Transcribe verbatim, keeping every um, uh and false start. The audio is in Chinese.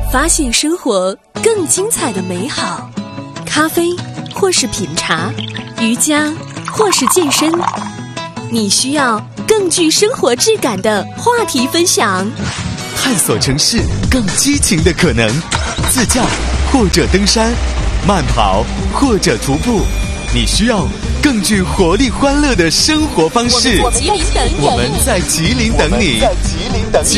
发现生活更精彩的美好。咖啡或是品茶，瑜伽或是健身，你需要更具生活质感的话题分享。 探索城市更激情的可能，自驾或者登山，慢跑或者徒步，你需要更具活力欢乐的生活方式。 我们在吉林等你， 我们在吉林等你， 我们在吉林等你。